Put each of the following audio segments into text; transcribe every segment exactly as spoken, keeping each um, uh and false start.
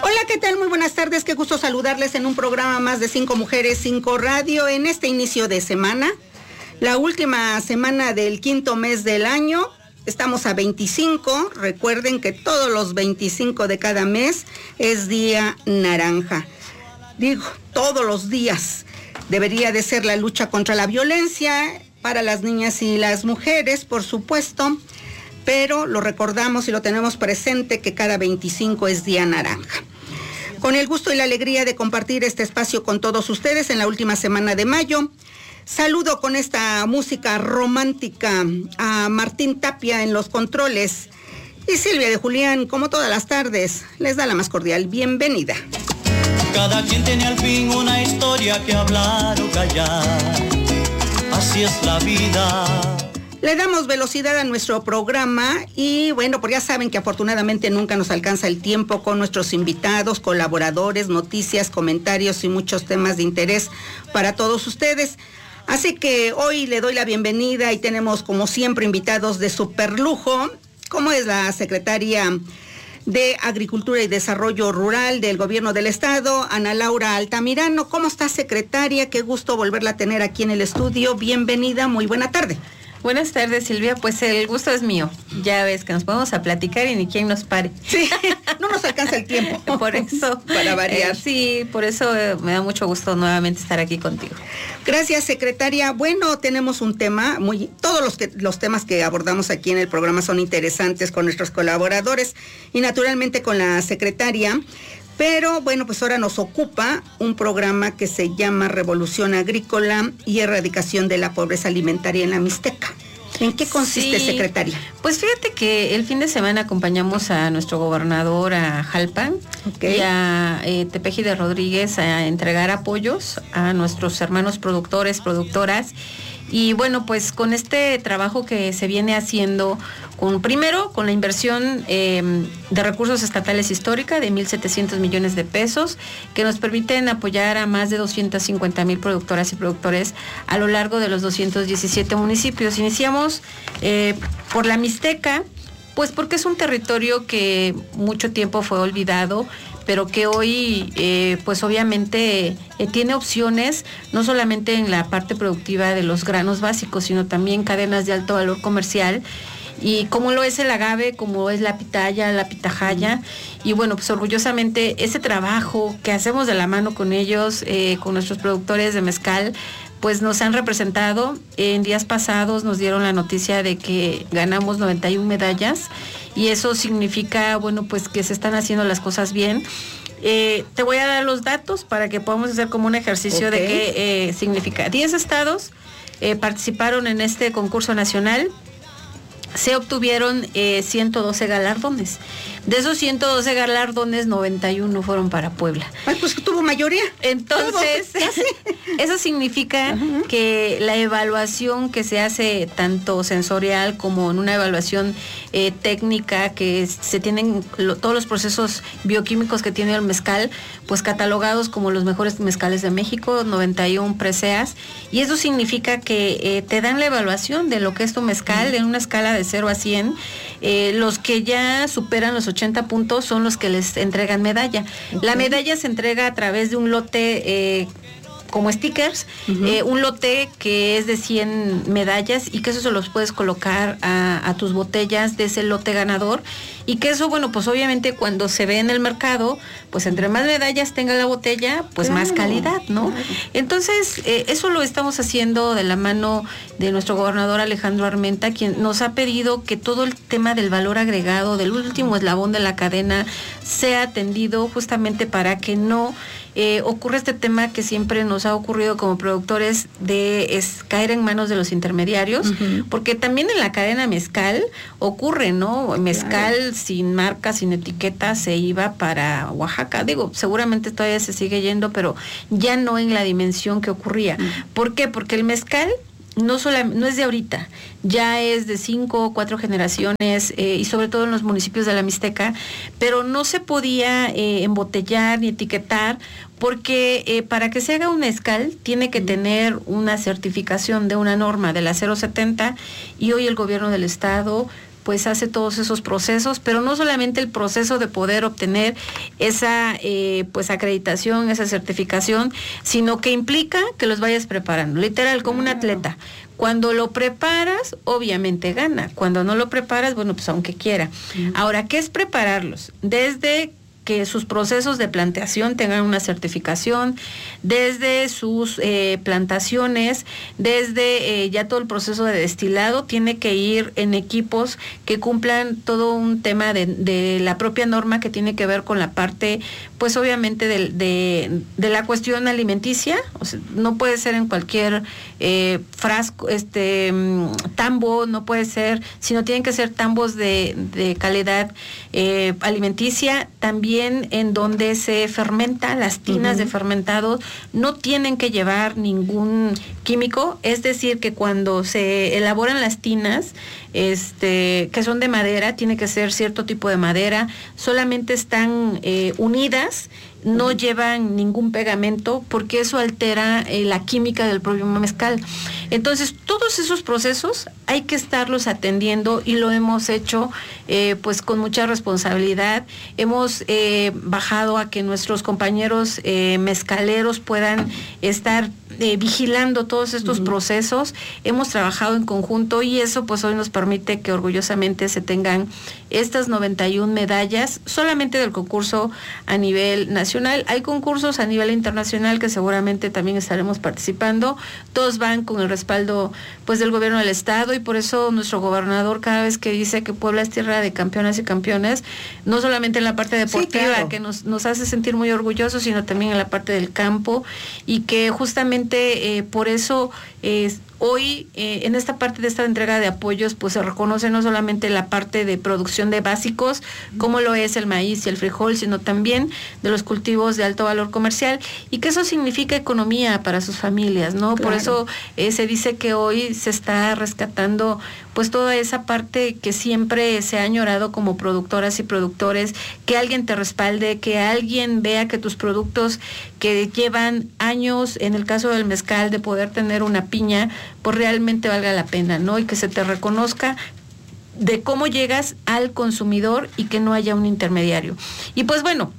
Hola, ¿qué tal? Muy buenas tardes, qué gusto saludarles en un programa más de Cinco Mujeres, Cinco Radio en este inicio de semana, la última semana del quinto mes del año. Estamos a veinticinco, recuerden que todos los veinticinco de cada mes es día naranja. Digo, todos los días debería de ser la lucha contra la violencia para las niñas y las mujeres, por supuesto, pero lo recordamos y lo tenemos presente que cada veinticinco es día naranja. Con el gusto y la alegría de compartir este espacio con todos ustedes en la última semana de mayo, saludo con esta música romántica a Martín Tapia en los controles y Silvia de Julián, como todas las tardes, les da la más cordial bienvenida. Cada quien tiene al fin una historia que hablar o callar, así es la vida. Le damos velocidad a nuestro programa y bueno, pues ya saben que afortunadamente nunca nos alcanza el tiempo con nuestros invitados, colaboradores, noticias, comentarios y muchos temas de interés para todos ustedes. Así que hoy le doy la bienvenida y tenemos como siempre invitados de superlujo, como es la secretaria de Agricultura y Desarrollo Rural del Gobierno del Estado, Ana Laura Altamirano. ¿Cómo está, secretaria? Qué gusto volverla a tener aquí en el estudio. Bienvenida, muy buena tarde. Buenas tardes, Silvia. Pues el gusto es mío. Ya ves que nos podemos a platicar y ni quien nos pare. Sí, no nos alcanza el tiempo. Por eso. Para variar. Eh, sí, por eso eh, me da mucho gusto nuevamente estar aquí contigo. Gracias, secretaria. Bueno, tenemos un tema, muy, todos los, que, los temas que abordamos aquí en el programa son interesantes con nuestros colaboradores y naturalmente con la secretaria. Pero bueno, pues ahora nos ocupa un programa que se llama Revolución Agrícola y Erradicación de la Pobreza Alimentaria en la Mixteca. ¿En qué consiste, sí, secretaria? Pues fíjate que el fin de semana acompañamos a nuestro gobernador, a Jalpan, okay, y a eh, Tepeji de Rodríguez a entregar apoyos a nuestros hermanos productores, productoras. Y bueno, pues con este trabajo que se viene haciendo, con primero con la inversión eh, de recursos estatales histórica de mil setecientos millones de pesos, que nos permiten apoyar a más de doscientos cincuenta mil productoras y productores a lo largo de los doscientos diecisiete municipios. Iniciamos eh, por la Mixteca, pues porque es un territorio que mucho tiempo fue olvidado, pero que hoy eh, pues obviamente eh, tiene opciones, no solamente en la parte productiva de los granos básicos, sino también cadenas de alto valor comercial, y como lo es el agave, como es la pitaya, la pitahaya, y bueno, pues orgullosamente ese trabajo que hacemos de la mano con ellos, eh, con nuestros productores de mezcal, pues nos han representado. En días pasados nos dieron la noticia de que ganamos noventa y una medallas, y eso significa, bueno, pues que se están haciendo las cosas bien. Eh, te voy a dar los datos para que podamos hacer como un ejercicio, okay, de qué eh, significa. diez estados eh, participaron en este concurso nacional. Se obtuvieron eh, ciento doce galardones. De esos ciento doce galardones, noventa y uno fueron para Puebla. Ay, pues tuvo mayoría. Entonces, eso significa, uh-huh, que la evaluación que se hace tanto sensorial como en una evaluación eh, técnica, que se tienen lo, todos los procesos bioquímicos que tiene el mezcal, pues catalogados como los mejores mezcales de México, noventa y uno preseas, y eso significa que eh, te dan la evaluación de lo que es tu mezcal, uh-huh, en una escala de cero a cien. Eh, los que ya superan los ochenta puntos son los que les entregan medalla. Okay. La medalla se entrega a través de un lote eh, como stickers, uh-huh, eh, un lote que es de cien medallas, y que eso se los puedes colocar a, a tus botellas de ese lote ganador, y que eso, bueno, pues obviamente cuando se ve en el mercado, pues entre más medallas tenga la botella, pues claro, más calidad, ¿no? Claro. Entonces, eh, eso lo estamos haciendo de la mano de nuestro gobernador Alejandro Armenta, quien nos ha pedido que todo el tema del valor agregado, del último eslabón de la cadena, sea atendido justamente para que no eh, ocurra este tema que siempre nos ha ocurrido como productores, de es, caer en manos de los intermediarios, uh-huh, porque también en la cadena mezcal ocurre, ¿no? Mezcal, claro, sin marca, sin etiqueta, se iba para Oaxaca. Digo, seguramente todavía se sigue yendo, pero ya no en la dimensión que ocurría. Uh-huh. ¿Por qué? Porque el mezcal no sola, no es de ahorita, ya es de cinco o cuatro generaciones, eh, y sobre todo en los municipios de la Mixteca, pero no se podía eh, embotellar ni etiquetar, porque eh, para que se haga un mezcal tiene que tener una certificación de una norma de la cero setenta, y hoy el gobierno del estado pues hace todos esos procesos, pero no solamente el proceso de poder obtener esa eh, pues acreditación, esa certificación, sino que implica que los vayas preparando, literal, como un atleta. Cuando lo preparas, obviamente gana. Cuando no lo preparas, bueno, pues aunque quiera. Uh-huh. Ahora, ¿qué es prepararlos? Desde que sus procesos de plantación tengan una certificación, desde sus eh, plantaciones, desde eh, ya todo el proceso de destilado, tiene que ir en equipos que cumplan todo un tema de, de la propia norma que tiene que ver con la parte, pues obviamente de, de, de la cuestión alimenticia. O sea, no puede ser en cualquier eh, frasco, este tambo, no puede ser, sino tienen que ser tambos de, de calidad eh, alimenticia. También en donde se fermenta, las tinas uh-huh. de fermentados no tienen que llevar ningún químico, es decir, que cuando se elaboran las tinas, este, que son de madera, tiene que ser cierto tipo de madera, solamente están eh, unidas, no uh-huh. llevan ningún pegamento, porque eso altera eh, la química del propio mezcal. Entonces, todos esos procesos hay que estarlos atendiendo y lo hemos hecho eh, pues con mucha responsabilidad. Hemos eh, bajado a que nuestros compañeros eh, mezcaleros puedan estar eh, vigilando todos estos uh-huh. procesos. Hemos trabajado en conjunto y eso pues hoy nos permite que orgullosamente se tengan estas noventa y una medallas solamente del concurso a nivel nacional. Hay concursos a nivel internacional que seguramente también estaremos participando. Todos van con el respaldo pues del gobierno del estado y por eso nuestro gobernador cada vez que dice que Puebla es tierra de campeonas y campeones, no solamente en la parte deportiva, sí, claro, que nos, nos hace sentir muy orgullosos, sino también en la parte del campo, y que justamente eh, por eso eh, hoy eh, en esta parte de esta entrega de apoyos pues se reconoce no solamente la parte de producción de básicos como lo es el maíz y el frijol, sino también de los cultivos de alto valor comercial, y que eso significa economía para sus familias, ¿no? Claro. Por eso eh, se dice que hoy se está rescatando pues toda esa parte que siempre se ha añorado como productoras y productores, que alguien te respalde, que alguien vea que tus productos que llevan años, en el caso del mezcal, de poder tener una piña, pues realmente valga la pena, ¿no? Y que se te reconozca de cómo llegas al consumidor y que no haya un intermediario. Y pues bueno,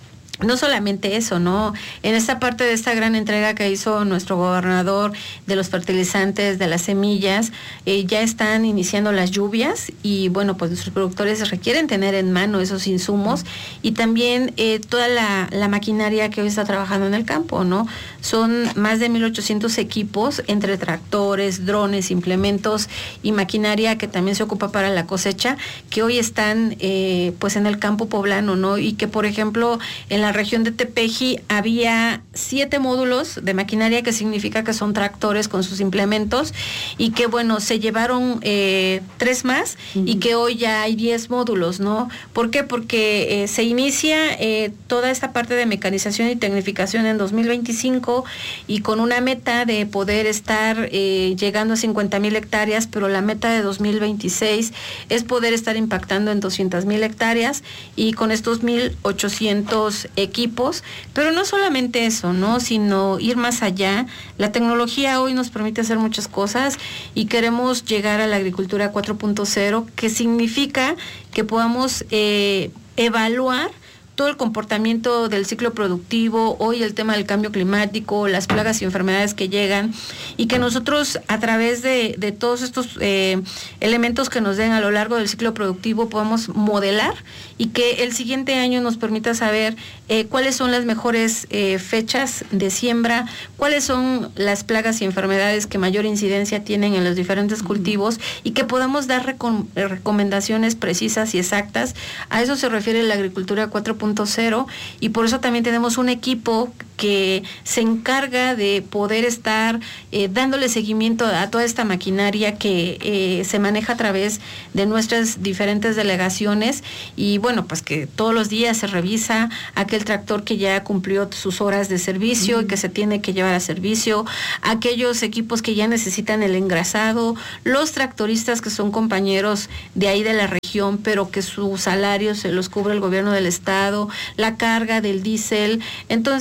no solamente eso, ¿no? En esta parte de esta gran entrega que hizo nuestro gobernador de los fertilizantes, de las semillas, eh, ya están iniciando las lluvias y bueno, pues nuestros productores requieren tener en mano esos insumos y también eh, toda la, la maquinaria que hoy está trabajando en el campo, ¿no? Son más de mil ochocientos equipos entre tractores, drones, implementos y maquinaria que también se ocupa para la cosecha, que hoy están eh, pues en el campo poblano, ¿no? Y que por ejemplo en la región de Tepeji había siete módulos de maquinaria, que significa que son tractores con sus implementos, y que bueno, se llevaron eh, tres más uh-huh. y que hoy ya hay diez módulos, ¿no? ¿Por qué? Porque eh, se inicia eh, toda esta parte de mecanización y tecnificación en dos mil veinticinco y con una meta de poder estar eh, llegando a cincuenta mil hectáreas, pero la meta de dos mil veintiséis es poder estar impactando en doscientas mil hectáreas y con estos mil ochocientos equipos, pero no solamente eso, ¿no? Sino ir más allá. La tecnología hoy nos permite hacer muchas cosas y queremos llegar a la agricultura cuatro punto cero, que significa que podamos eh, evaluar todo el comportamiento del ciclo productivo, hoy el tema del cambio climático, las plagas y enfermedades que llegan, y que nosotros a través de, de todos estos eh, elementos que nos den a lo largo del ciclo productivo podamos modelar y que el siguiente año nos permita saber eh, cuáles son las mejores eh, fechas de siembra, cuáles son las plagas y enfermedades que mayor incidencia tienen en los diferentes cultivos, y que podamos dar recom- recomendaciones precisas y exactas. A eso se refiere la agricultura cuatro punto cero, y por eso también tenemos un equipo que se encarga de poder estar eh, dándole seguimiento a toda esta maquinaria que eh, se maneja a través de nuestras diferentes delegaciones, y bueno, pues que todos los días se revisa aquel tractor que ya cumplió sus horas de servicio mm. y que se tiene que llevar a servicio, aquellos equipos que ya necesitan el engrasado, los tractoristas que son compañeros de ahí de la región, pero que sus salarios se los cubre el gobierno del estado, la carga del diésel. Entonces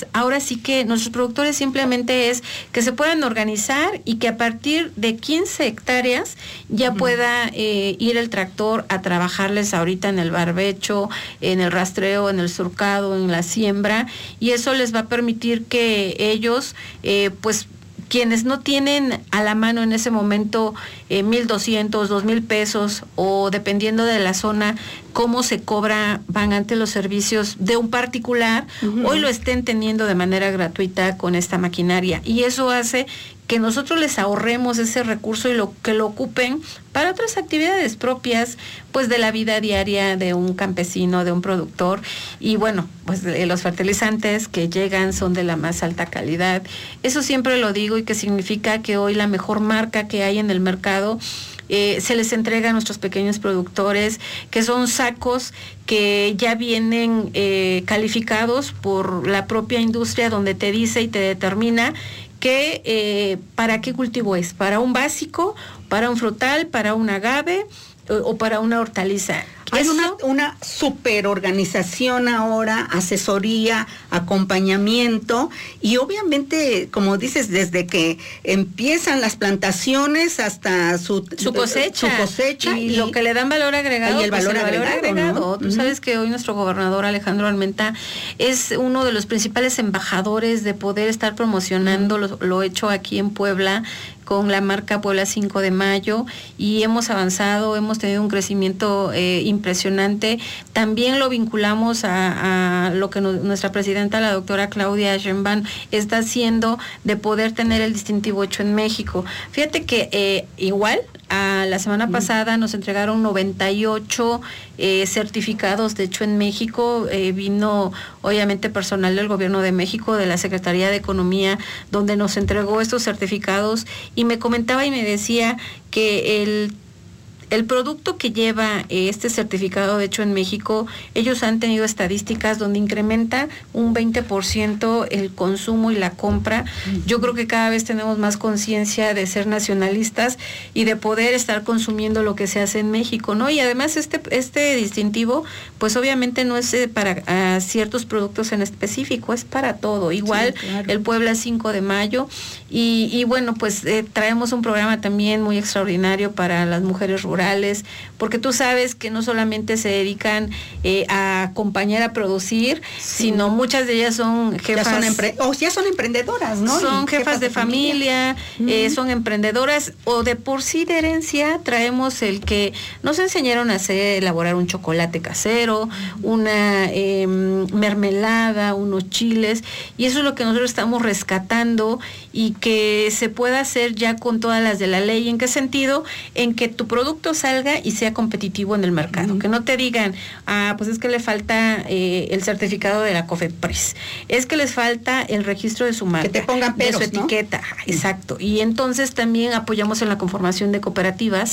ahora sí que nuestros productores simplemente es que se puedan organizar y que a partir de quince hectáreas ya uh-huh. pueda eh, ir el tractor a trabajarles ahorita en el barbecho, en el rastreo, en el surcado, en la siembra, y eso les va a permitir que ellos eh, pues quienes no tienen a la mano en ese momento eh, mil doscientos, dos mil pesos, o dependiendo de la zona, cómo se cobra, van ante los servicios de un particular, uh-huh. hoy lo estén teniendo de manera gratuita con esta maquinaria. Y eso hace que nosotros les ahorremos ese recurso y lo que lo ocupen para otras actividades propias, pues de la vida diaria de un campesino, de un productor. Y bueno, pues los fertilizantes que llegan son de la más alta calidad. Eso siempre lo digo, y que significa que hoy la mejor marca que hay en el mercado Eh, se les entrega a nuestros pequeños productores, que son sacos que ya vienen eh, calificados por la propia industria, donde te dice y te determina que eh, para qué cultivo es, para un básico, para un frutal, para un agave o, o para una hortaliza. Hay una, una super organización ahora, asesoría, acompañamiento, y obviamente, como dices, desde que empiezan las plantaciones hasta su, su cosecha, su cosecha y, y lo que le dan valor agregado, y el valor, pues el agregado, valor agregado. ¿No? Tú uh-huh. sabes que hoy nuestro gobernador Alejandro Armenta es uno de los principales embajadores de poder estar promocionando uh-huh. lo, lo hecho aquí en Puebla con la marca Puebla cinco de mayo, y hemos avanzado, hemos tenido un crecimiento eh, impresionante. También lo vinculamos a, a lo que no, nuestra presidenta, la doctora Claudia Sheinbaum, está haciendo de poder tener el distintivo hecho en México. Fíjate que eh, igual, a la semana mm. pasada nos entregaron noventa y ocho eh, certificados de hecho en México. Eh, vino obviamente personal del Gobierno de México, de la Secretaría de Economía, donde nos entregó estos certificados, y me comentaba y me decía que el El producto que lleva este certificado de hecho en México, ellos han tenido estadísticas donde incrementa un veinte por ciento el consumo y la compra. Yo creo que cada vez tenemos más conciencia de ser nacionalistas y de poder estar consumiendo lo que se hace en México, ¿no? Y además este este distintivo, pues obviamente no es para uh, ciertos productos en específico, es para todo. Igual sí, claro. El Puebla cinco de mayo. Y, y bueno, pues eh, traemos un programa también muy extraordinario para las mujeres rurales, porque tú sabes que no solamente se dedican eh, a acompañar a producir, sí. sino muchas de ellas son jefas. Ya son, empre- oh, ya son emprendedoras, ¿no? Son jefas, jefas de, de familia, familia uh-huh. eh, son emprendedoras, o de por sí de herencia traemos el que nos enseñaron a hacer, elaborar un chocolate casero, uh-huh. una eh, mermelada, unos chiles, y eso es lo que nosotros estamos rescatando, y que se pueda hacer ya con todas las de la ley. ¿En qué sentido? En que tu producto salga y sea competitivo en el mercado, uh-huh. que no te digan, ah, pues es que le falta eh, el certificado de la COFEPRIS, es que les falta el registro de su marca, que te pongan peros, de su etiqueta, ¿no? Exacto. Y entonces también apoyamos en la conformación de cooperativas,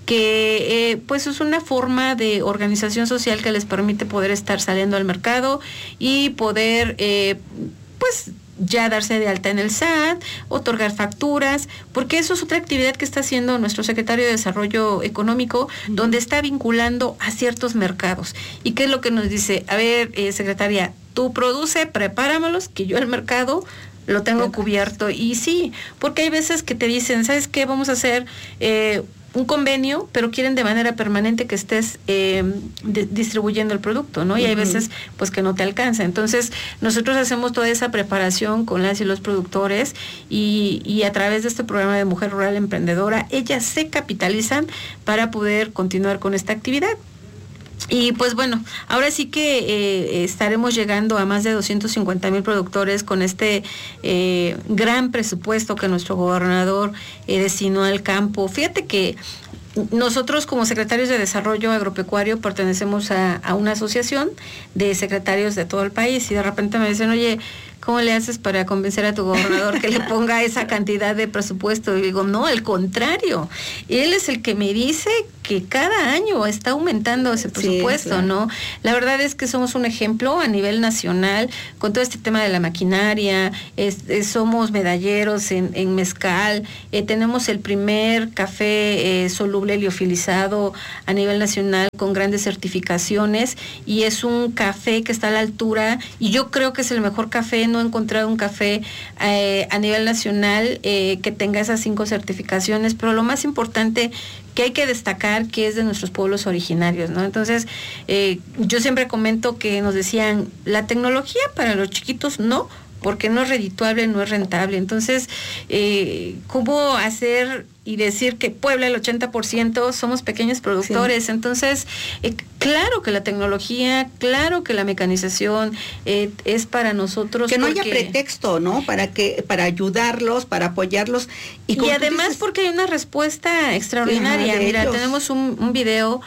que eh, pues es una forma de organización social que les permite poder estar saliendo al mercado y poder eh, pues ya darse de alta en el S A T, otorgar facturas, porque eso es otra actividad que está haciendo nuestro secretario de Desarrollo Económico, uh-huh. donde está vinculando a ciertos mercados. ¿Y qué es lo que nos dice? A ver, eh, secretaria, tú produce, prepáramelos, que yo el mercado lo tengo cubierto. Y sí, porque hay veces que te dicen, ¿sabes qué? Vamos a hacer eh, un convenio, pero quieren de manera permanente que estés eh, de, distribuyendo el producto, ¿no? Y uh-huh. hay veces pues que no te alcanza. Entonces nosotros hacemos toda esa preparación con las y los productores, y, y a través de este programa de Mujer Rural Emprendedora, ellas se capitalizan para poder continuar con esta actividad. Y pues bueno, ahora sí que eh, estaremos llegando a más de doscientos cincuenta mil productores con este eh, gran presupuesto que nuestro gobernador eh, destinó al campo. Fíjate que nosotros como secretarios de Desarrollo Agropecuario pertenecemos a, a una asociación de secretarios de todo el país, y de repente me dicen, oye, ¿cómo le haces para convencer a tu gobernador que le ponga esa cantidad de presupuesto? Y digo, no, al contrario, él es el que me dice que cada año está aumentando ese presupuesto, sí, claro. ¿no? La verdad es que somos un ejemplo a nivel nacional con todo este tema de la maquinaria, es, es, somos medalleros en, en mezcal, eh, tenemos el primer café eh, soluble heliofilizado a nivel nacional con grandes certificaciones y es un café que está a la altura y yo creo que es el mejor café, no he encontrado un café eh, a nivel nacional eh, que tenga esas cinco certificaciones, pero lo más importante que hay que destacar que es de nuestros pueblos originarios, ¿no? Entonces, eh, yo siempre comento que nos decían, la tecnología para los chiquitos no, porque no es redituable, no es rentable. Entonces, eh, ¿cómo hacer y decir que Puebla, el ochenta por ciento, somos pequeños productores? Sí. Entonces, eh, claro que la tecnología, claro que la mecanización eh, es para nosotros. Que no porque... haya pretexto, ¿no? Para que para ayudarlos, para apoyarlos. Y, y además dices... porque hay una respuesta extraordinaria. Ajá, Mira, ellos. tenemos un, un video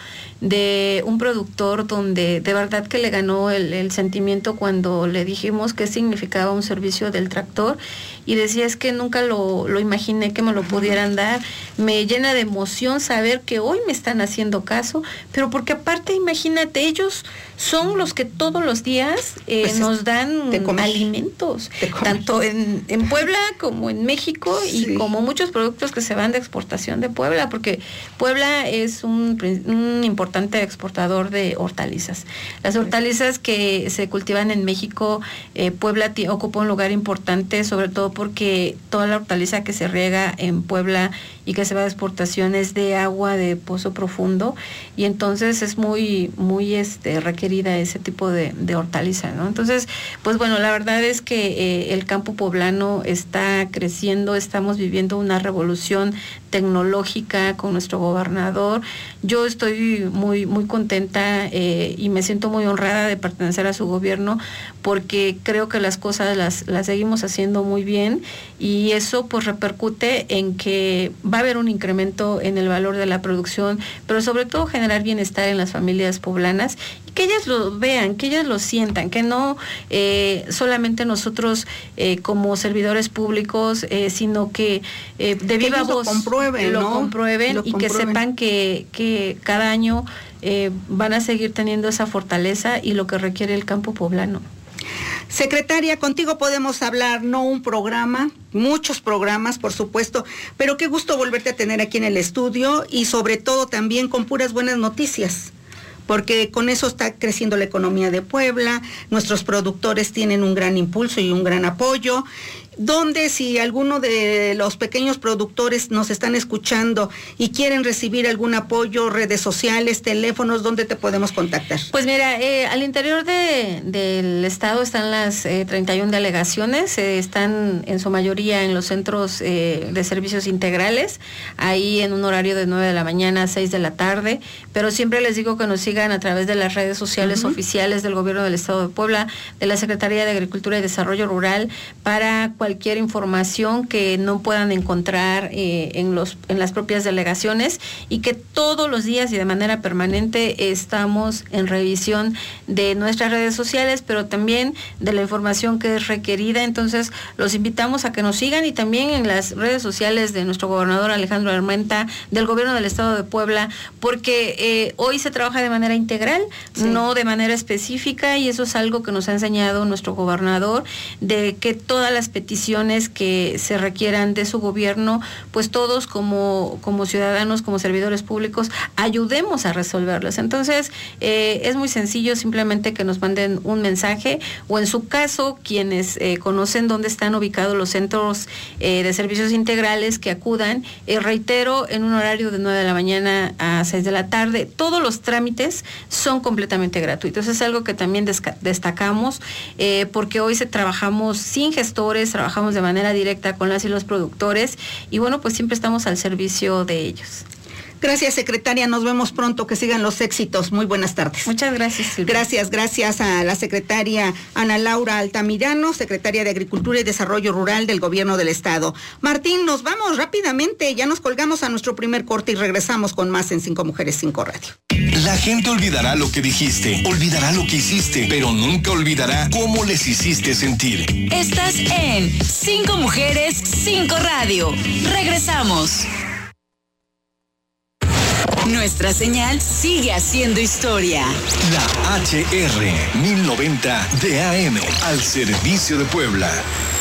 de un productor donde de verdad que le ganó el, el sentimiento cuando le dijimos qué significaba un servicio del tractor y decía, es que nunca lo, lo imaginé que me lo pudieran dar, me llena de emoción saber que hoy me están haciendo caso, pero porque aparte imagínate, ellos son los que todos los días eh, pues nos dan alimentos, tanto en, en Puebla como en México y sí. como muchos productos que se van de exportación de Puebla, porque Puebla es un, un importante exportador de hortalizas. Las hortalizas que se cultivan en México, eh, Puebla t- ocupa un lugar importante, sobre todo porque toda la hortaliza que se riega en Puebla y que se va de exportación es de agua de pozo profundo y entonces es muy muy este requerida ese tipo de, de hortaliza, ¿no? Entonces, pues bueno, la verdad es que eh, el campo poblano está creciendo, estamos viviendo una revolución tecnológica con nuestro gobernador. Yo estoy muy muy contenta eh, y me siento muy honrada de pertenecer a su gobierno porque creo que las cosas las, las seguimos haciendo muy bien y eso pues repercute en que va a haber un incremento en el valor de la producción, pero sobre todo generar bienestar en las familias poblanas y que ellas lo vean, que ellas lo sientan, que no eh, solamente nosotros eh, como servidores públicos, eh, sino que eh, de viva voz lo comprueben, lo ¿no? comprueben lo y comprueben. que sepan que, que cada año eh, van a seguir teniendo esa fortaleza y lo que requiere el campo poblano. Secretaria, contigo podemos hablar, no un programa, muchos programas, por supuesto, pero qué gusto volverte a tener aquí en el estudio y sobre todo también con puras buenas noticias, porque con eso está creciendo la economía de Puebla, nuestros productores tienen un gran impulso y un gran apoyo. Donde si alguno de los pequeños productores nos están escuchando y quieren recibir algún apoyo, redes sociales, teléfonos, ¿dónde te podemos contactar? Pues mira, eh, al interior de, del estado están las eh, treinta y una delegaciones, eh, están en su mayoría en los centros eh, de servicios integrales, ahí en un horario de nueve de la mañana a seis de la tarde, pero siempre les digo que nos sigan a través de las redes sociales uh-huh. oficiales del gobierno del estado de Puebla, de la Secretaría de Agricultura y Desarrollo Rural, para cualquier cualquier información que no puedan encontrar eh, en los en las propias delegaciones y que todos los días y de manera permanente estamos en revisión de nuestras redes sociales, pero también de la información que es requerida. Entonces los invitamos a que nos sigan y también en las redes sociales de nuestro gobernador Alejandro Armenta, del gobierno del estado de Puebla, porque eh, hoy se trabaja de manera integral, sí. no de manera específica, y eso es algo que nos ha enseñado nuestro gobernador, de que todas las peticiones que se requieran de su gobierno, pues todos como, como ciudadanos, como servidores públicos, ayudemos a resolverlas. Entonces, eh, es muy sencillo, simplemente que nos manden un mensaje, o en su caso, quienes eh, conocen dónde están ubicados los centros eh, de servicios integrales, que acudan, eh, reitero, en un horario de nueve de la mañana a seis de la tarde. Todos los trámites son completamente gratuitos. Es algo que también desca- destacamos, eh, porque hoy se trabajamos sin gestores, trabajamos de manera directa con las y los productores y bueno, pues siempre estamos al servicio de ellos. Gracias, secretaria, nos vemos pronto, que sigan los éxitos. Muy buenas tardes. Muchas gracias, Silvia. Gracias, gracias a la secretaria Ana Laura Altamirano, secretaria de Agricultura y Desarrollo Rural del Gobierno del Estado. Martín, nos vamos rápidamente, ya nos colgamos a nuestro primer corte y regresamos con más en Cinco Mujeres, Cinco Radio. La gente olvidará lo que dijiste, olvidará lo que hiciste, pero nunca olvidará cómo les hiciste sentir. Estás en Cinco Mujeres, Cinco Radio. Regresamos. Nuestra señal sigue haciendo historia. La H R mil noventa de A M al servicio de Puebla.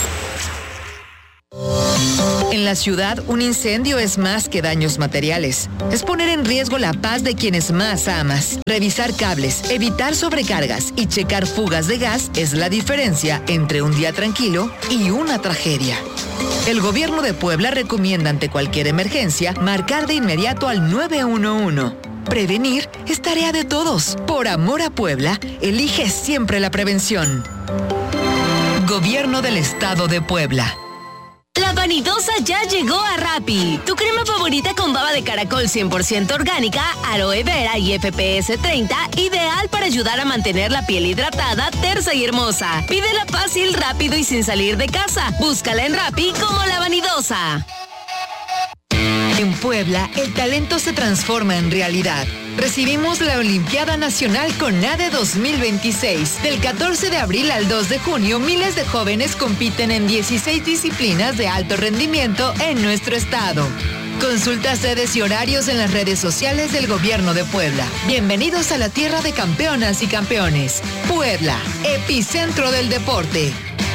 En la ciudad, un incendio es más que daños materiales. Es poner en riesgo la paz de quienes más amas. Revisar cables, evitar sobrecargas y checar fugas de gas es la diferencia entre un día tranquilo y una tragedia. El gobierno de Puebla recomienda ante cualquier emergencia marcar de inmediato al nueve uno uno. Prevenir es tarea de todos. Por amor a Puebla, elige siempre la prevención. Gobierno del Estado de Puebla. La Vanidosa ya llegó a Rappi. Tu crema favorita con baba de caracol cien por ciento orgánica, aloe vera y F P S treinta, ideal para ayudar a mantener la piel hidratada, tersa y hermosa. Pídela fácil, rápido y sin salir de casa. Búscala en Rappi como La Vanidosa. En Puebla, el talento se transforma en realidad. Recibimos la Olimpiada Nacional CONADE dos mil veintiséis. Del catorce de abril al dos de junio, miles de jóvenes compiten en dieciséis disciplinas de alto rendimiento en nuestro estado. Consulta sedes y horarios en las redes sociales del Gobierno de Puebla. Bienvenidos a la tierra de campeonas y campeones. Puebla, epicentro del deporte.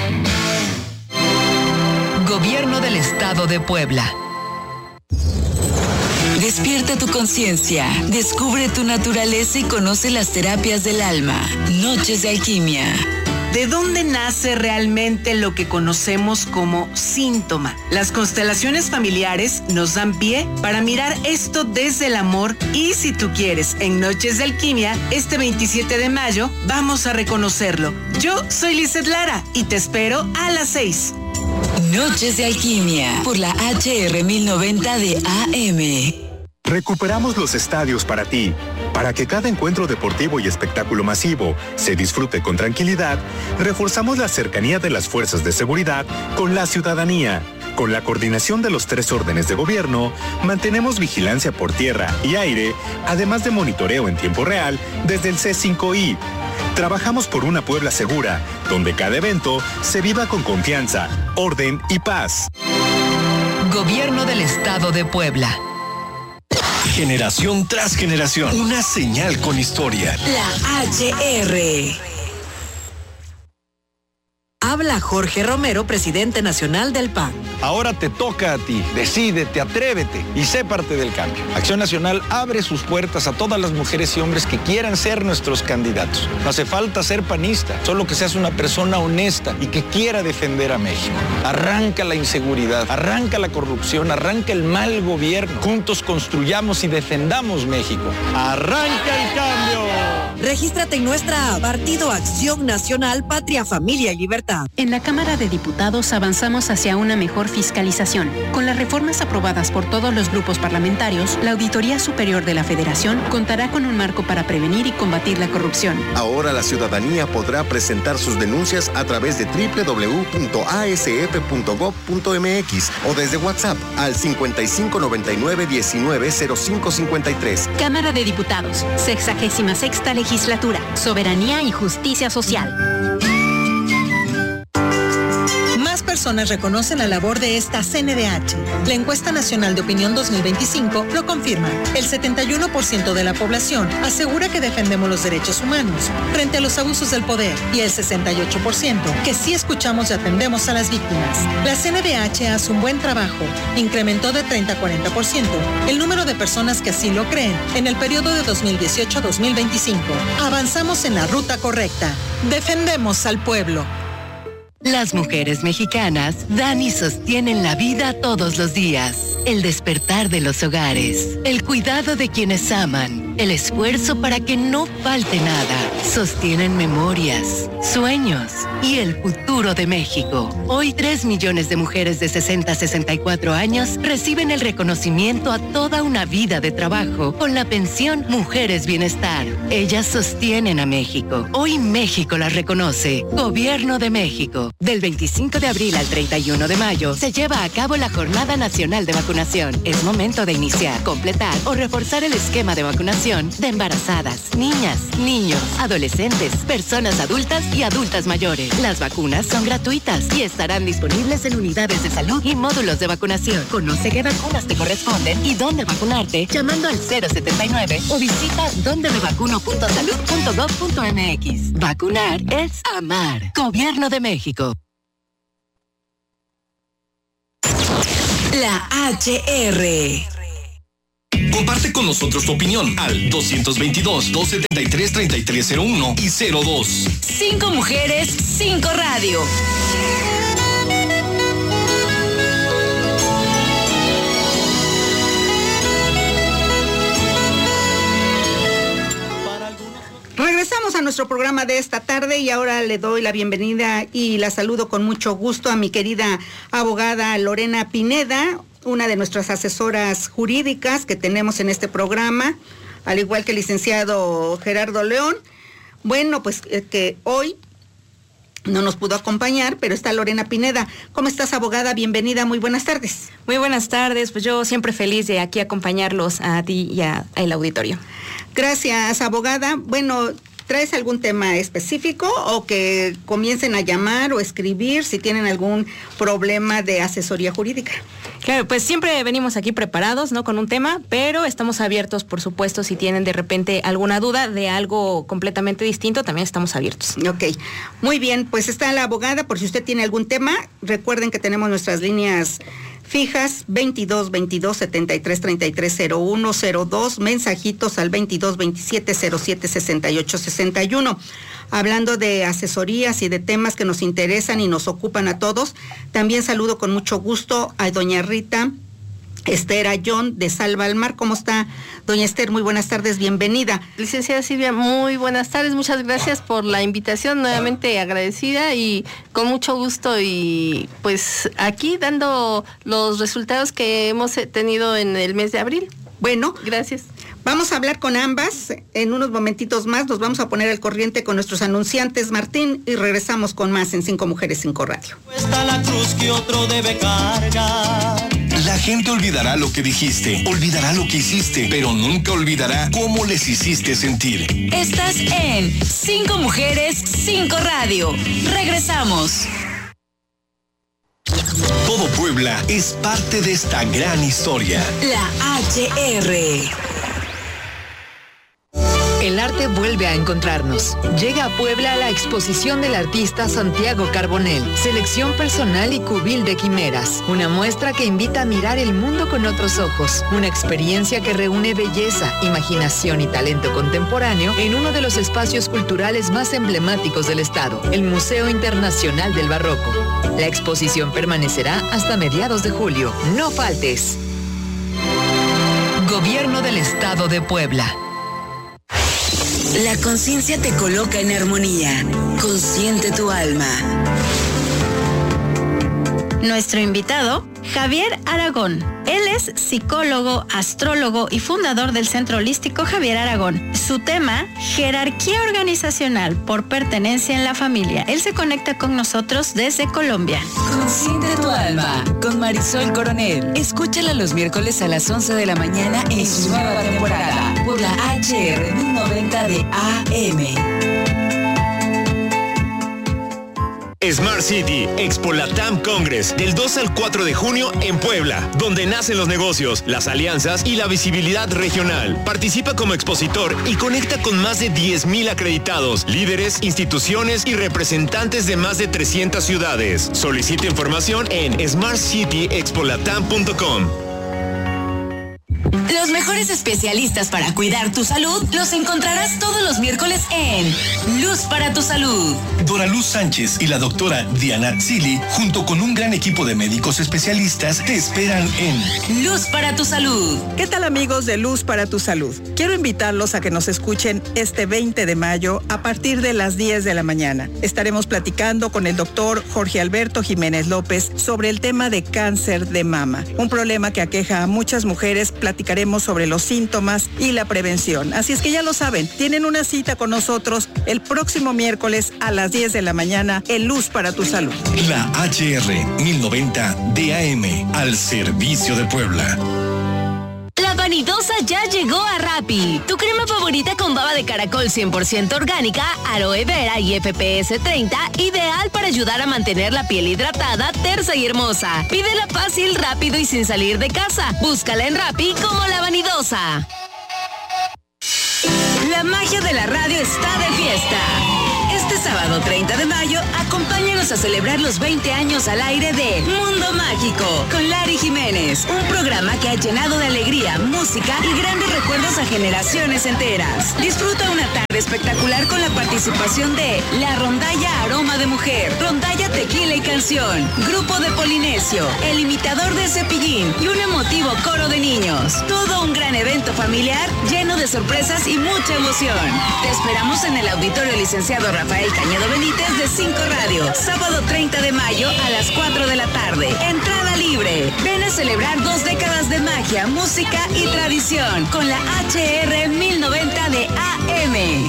Gobierno del Estado de Puebla. Despierta tu conciencia, descubre tu naturaleza y conoce las terapias del alma. Noches de Alquimia. ¿De dónde nace realmente lo que conocemos como síntoma? Las constelaciones familiares nos dan pie para mirar esto desde el amor y, si tú quieres, en Noches de Alquimia, este veintisiete de mayo, vamos a reconocerlo. Yo soy Lizeth Lara y te espero a las seis. Noches de Alquimia por la H R mil noventa de A M. Recuperamos los estadios para ti. Para que cada encuentro deportivo y espectáculo masivo se disfrute con tranquilidad, reforzamos la cercanía de las fuerzas de seguridad con la ciudadanía. Con la coordinación de los tres órdenes de gobierno, mantenemos vigilancia por tierra y aire, además de monitoreo en tiempo real desde el C cinco I. Trabajamos por una Puebla segura, donde cada evento se viva con confianza, orden y paz. Gobierno del Estado de Puebla. Generación tras generación, una señal con historia. La H R. Habla Jorge Romero, presidente nacional del P A N. Ahora te toca a ti. Decídete, atrévete y sé parte del cambio. Acción Nacional abre sus puertas a todas las mujeres y hombres que quieran ser nuestros candidatos. No hace falta ser panista, solo que seas una persona honesta y que quiera defender a México. Arranca la inseguridad, arranca la corrupción, arranca el mal gobierno. Juntos construyamos y defendamos México. ¡Arranca el cambio! Regístrate en nuestra Partido Acción Nacional, Patria, Familia y Libertad. En la Cámara de Diputados avanzamos hacia una mejor fiscalización. Con las reformas aprobadas por todos los grupos parlamentarios, la Auditoría Superior de la Federación contará con un marco para prevenir y combatir la corrupción. Ahora la ciudadanía podrá presentar sus denuncias a través de doble u doble u doble u punto a s f punto gob punto m x o desde WhatsApp al cincuenta y cinco noventa y nueve diecinueve cero cinco cincuenta y tres. Cámara de Diputados, sexagésima sexta Legislatura, Soberanía y Justicia Social. Más personas reconocen la labor de esta C N D H. La Encuesta Nacional de Opinión dos mil veinticinco lo confirma. El setenta y uno por ciento de la población asegura que defendemos los derechos humanos frente a los abusos del poder y el sesenta y ocho por ciento que sí escuchamos y atendemos a las víctimas. La C N D H hace un buen trabajo. Incrementó de treinta a cuarenta por ciento el número de personas que así lo creen en el periodo de dos mil dieciocho a dos mil veinticinco. Avanzamos en la ruta correcta. Defendemos al pueblo. Las mujeres mexicanas dan y sostienen la vida todos los días. El despertar de los hogares, el cuidado de quienes aman, el esfuerzo para que no falte nada. Sostienen memorias, sueños y el futuro de México. Hoy tres millones de mujeres de sesenta a sesenta y cuatro años reciben el reconocimiento a toda una vida de trabajo con la pensión Mujeres Bienestar. Ellas sostienen a México. Hoy México las reconoce. Gobierno de México. Del veinticinco de abril al treinta y uno de mayo se lleva a cabo la Jornada Nacional de Vacunación. vacunación. Es momento de iniciar, completar o reforzar el esquema de vacunación de embarazadas, niñas, niños, adolescentes, personas adultas y adultas mayores. Las vacunas son gratuitas y estarán disponibles en unidades de salud y módulos de vacunación. Conoce qué vacunas te corresponden y dónde vacunarte llamando al cero setenta y nueve o visita donde me vacuno punto salud punto gov punto m x. Vacunar es amar. Gobierno de México. La H R. Comparte con nosotros tu opinión al dos veintidós, dos setenta y tres, treinta y tres cero uno y cero dos. Cinco mujeres, cinco radio. Regresamos a nuestro programa de esta tarde y ahora le doy la bienvenida y la saludo con mucho gusto a mi querida abogada Lorena Pineda, una de nuestras asesoras jurídicas que tenemos en este programa, al igual que el licenciado Gerardo León. Bueno, pues eh, que hoy no nos pudo acompañar, pero está Lorena Pineda. ¿Cómo estás, abogada? Bienvenida, muy buenas tardes. Muy buenas tardes, pues yo siempre feliz de aquí acompañarlos a ti y al auditorio. Gracias, abogada. Bueno, ¿traes algún tema específico o que comiencen a llamar o escribir si tienen algún problema de asesoría jurídica? Claro, pues siempre venimos aquí preparados, ¿no? Con un tema, pero estamos abiertos, por supuesto, si tienen de repente alguna duda de algo completamente distinto, también estamos abiertos. Ok, muy bien, pues está la abogada, por si usted tiene algún tema, recuerden que tenemos nuestras líneas fijas veintidós veintidós, setenta y tres, treinta y tres cero uno, cero dos, mensajitos al veintidós veintisiete, cero siete, sesenta y ocho sesenta y uno. Hablando de asesorías y de temas que nos interesan y nos ocupan a todos, también saludo con mucho gusto a doña Rita Esther Ayón de Salva al Mar. ¿Cómo está, doña Esther? Muy buenas tardes, bienvenida. Licenciada Silvia, muy buenas tardes, muchas gracias por la invitación, nuevamente agradecida y con mucho gusto, y pues aquí dando los resultados que hemos tenido en el mes de abril. Bueno, gracias. Vamos a hablar con ambas en unos momentitos más, nos vamos a poner al corriente con nuestros anunciantes, Martín, y regresamos con más en Cinco Mujeres, Cinco Radio. Está la cruz que otro debe cargar. La gente olvidará lo que dijiste, olvidará lo que hiciste, pero nunca olvidará cómo les hiciste sentir. Estás en Cinco Mujeres, Cinco Radio. Regresamos. Todo Puebla es parte de esta gran historia. La H R. El arte vuelve a encontrarnos. Llega a Puebla la exposición del artista Santiago Carbonell, selección personal y cubil de quimeras. Una muestra que invita a mirar el mundo con otros ojos. Una experiencia que reúne belleza, imaginación y talento contemporáneo en uno de los espacios culturales más emblemáticos del estado, el Museo Internacional del Barroco. La exposición permanecerá hasta mediados de julio. No faltes. Gobierno del Estado de Puebla. La conciencia te coloca en armonía. Consiente tu alma. Nuestro invitado, Javier Aragón. Él es psicólogo, astrólogo y fundador del Centro Holístico Javier Aragón. Su tema, jerarquía organizacional por pertenencia en la familia. Él se conecta con nosotros desde Colombia. Consiente tu alma, con Marisol Coronel. Escúchala los miércoles a las once de la mañana en su nueva temporada por la H R mil noventa de A M. Smart City, Expo Latam Congress, del dos al cuatro de junio en Puebla, donde nacen los negocios, las alianzas y la visibilidad regional. Participa como expositor y conecta con más de diez mil acreditados, líderes, instituciones y representantes de más de trescientas ciudades. Solicita información en smart city expo latam punto com. Los mejores especialistas para cuidar tu salud los encontrarás todos los miércoles en Luz para tu Salud. Dora Luz Sánchez y la doctora Diana Zili, junto con un gran equipo de médicos especialistas, te esperan en Luz para tu Salud. ¿Qué tal, amigos de Luz para tu Salud? Quiero invitarlos a que nos escuchen este veinte de mayo a partir de las diez de la mañana. Estaremos platicando con el doctor Jorge Alberto Jiménez López sobre el tema de cáncer de mama, un problema que aqueja a muchas mujeres. Platicaremos hablaremos sobre los síntomas y la prevención. Así es que ya lo saben, tienen una cita con nosotros el próximo miércoles a las diez de la mañana en Luz para tu Salud. La H R mil noventa D A M, al servicio de Puebla. La vanidosa ya llegó a Rappi. Tu crema favorita con baba de caracol cien por ciento orgánica, aloe vera y F P S treinta, ideal para ayudar a mantener la piel hidratada, tersa y hermosa. Pídela fácil, rápido y sin salir de casa. Búscala en Rappi como La Vanidosa. La magia de la radio está de fiesta. Este sábado treinta de mayo, acompáñanos a celebrar los veinte años al aire de Mundo Mágico con Lari Jiménez, un programa que ha llenado de alegría, música y grandes recuerdos a generaciones enteras. Disfruta una tarde espectacular con la participación de La Rondalla Aroma de Mujer, Rondalla Tequila y Canción, Grupo de Polinesio, El Imitador de Cepillín y un emotivo coro de niños. Todo un gran evento familiar lleno de sorpresas y mucha emoción. Te esperamos en el Auditorio Licenciado Rafael Cañedo Benítez de cinco Radio, sábado treinta de mayo a las cuatro de la tarde. Entrada libre. Ven a celebrar dos décadas de magia, música y tradición con la H R mil noventa de A M.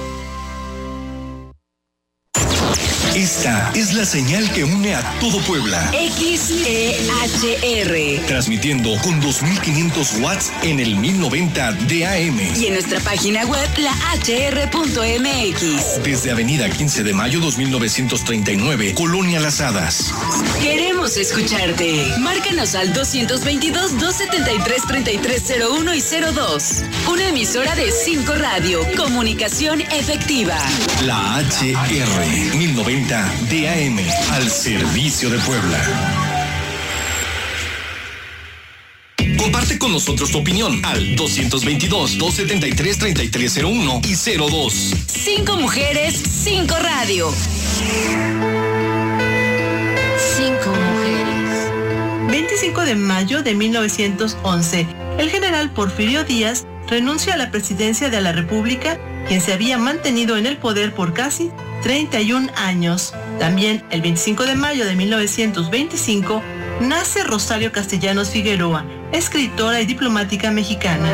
Esta es la señal que une a todo Puebla. X E H R. Transmitiendo con dos mil quinientos watts en el mil noventa D A M. Y en nuestra página web, la H R punto M X. Desde Avenida quince de mayo dos mil novecientos treinta y nueve, Colonia Las Hadas. Queremos escucharte. Márcanos al dos veintidós, dos setenta y tres, treinta y tres cero uno y cero dos. Una emisora de cinco Radio. Comunicación efectiva. La H R mil noventa D A M, al servicio de Puebla. Comparte con nosotros tu opinión al dos veintidós, dos setenta y tres, treinta y tres cero uno y cero dos. Cinco mujeres, cinco radio. Cinco mujeres. veinticinco de mayo de mil novecientos once, el general Porfirio Díaz renuncia a la presidencia de la República, quien se había mantenido en el poder por casi treinta y un años. También el veinticinco de mayo de mil novecientos veinticinco nace Rosario Castellanos Figueroa, escritora y diplomática mexicana.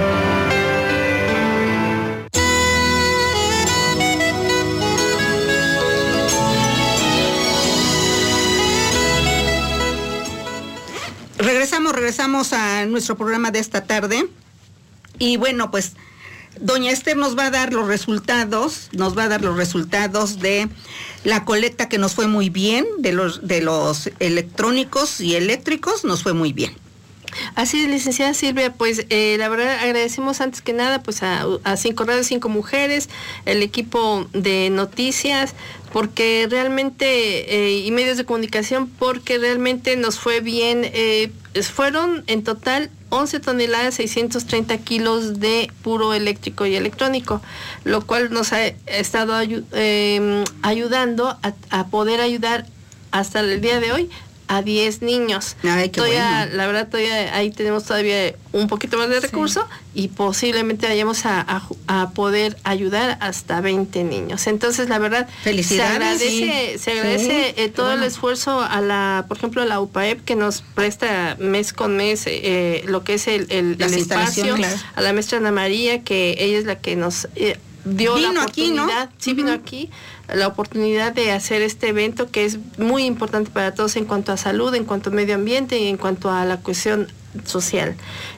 Regresamos, regresamos a nuestro programa de esta tarde. Y bueno, pues doña Esther nos va a dar los resultados, nos va a dar los resultados de la colecta, que nos fue muy bien, de los de los electrónicos y eléctricos, nos fue muy bien. Así es, licenciada Silvia, pues eh, la verdad agradecemos antes que nada pues a, a Cinco Radio, Cinco Mujeres, el equipo de noticias, porque realmente, eh, y medios de comunicación, porque realmente nos fue bien. Eh, fueron en total once toneladas, seiscientos treinta kilos de puro eléctrico y electrónico, lo cual nos ha estado ayu- eh, ayudando a, a poder ayudar hasta el día de hoy a diez niños. Ay, qué todavía, bueno. La verdad, todavía ahí tenemos todavía un poquito más de recursos, sí, y posiblemente vayamos a, a, a poder ayudar hasta veinte niños. Entonces, la verdad, felicidades, se agradece, sí. se agradece Sí, eh, todo bueno. el esfuerzo a la, por ejemplo, a la U P A E P, que nos presta mes con mes eh, lo que es el, el, Las el espacio, instalaciones. a la maestra Ana María, que ella es la que nos eh, dio Vino la aquí, ¿no? oportunidad, sí, vino aquí, la oportunidad de hacer este evento, que es muy importante para todos en cuanto a salud, en cuanto a medio ambiente y en cuanto a la cuestión social.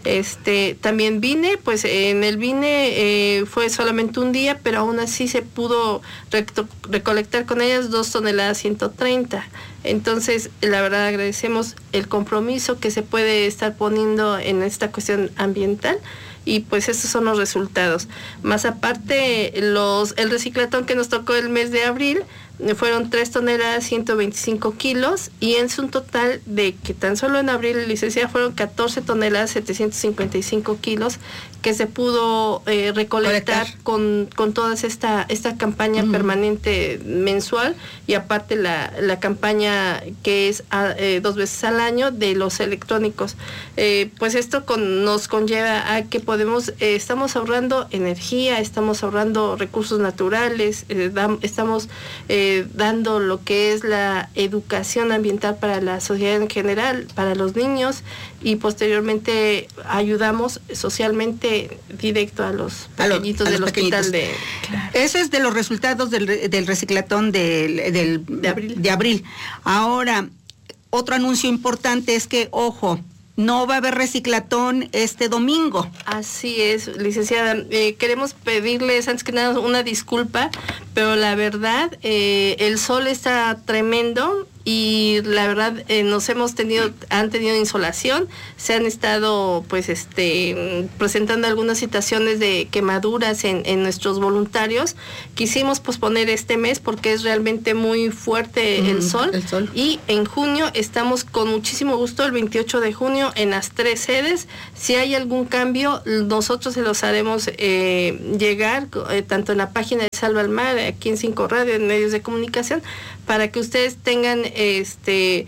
Este, también vine, pues en el vine eh, fue solamente un día, pero aún así se pudo recto, recolectar con ellas dos toneladas ciento treinta. Entonces, la verdad agradecemos el compromiso que se puede estar poniendo en esta cuestión ambiental. Y pues esos son los resultados. Más aparte, los el reciclatón que nos tocó el mes de abril fueron tres toneladas, ciento veinticinco kilos, y es un total de que tan solo en abril, licenciada, fueron catorce toneladas, setecientos cincuenta y cinco kilos que se pudo eh, recolectar con, con toda esta, esta campaña uh-huh. permanente mensual, y aparte la, la campaña que es a, eh, dos veces al año de los electrónicos. Eh, pues esto con, nos conlleva a que podemos, eh, estamos ahorrando energía, estamos ahorrando recursos naturales, eh, dam, estamos eh, eh, dando lo que es la educación ambiental para la sociedad en general, para los niños, y posteriormente ayudamos socialmente directo a los pequeñitos a los del pequeñitos. hospital de... Claro. Eso es de los resultados del, del reciclatón del, del, de, abril. de abril. Ahora, otro anuncio importante es que, ojo, no va a haber reciclatón este domingo. Así es, licenciada. Eh, queremos pedirles antes que nada una disculpa, pero la verdad, eh, el sol está tremendo y la verdad eh, nos hemos tenido, han tenido insolación, se han estado pues este presentando algunas situaciones de quemaduras en, en nuestros voluntarios. Quisimos posponer este mes porque es realmente muy fuerte mm, el, sol, el sol y en junio estamos con muchísimo gusto el veintiocho de junio en las tres sedes. Si hay algún cambio, nosotros se los haremos eh, llegar eh, tanto en la página de Salva al Mar, aquí en Cinco Radio, en medios de comunicación, para que ustedes tengan este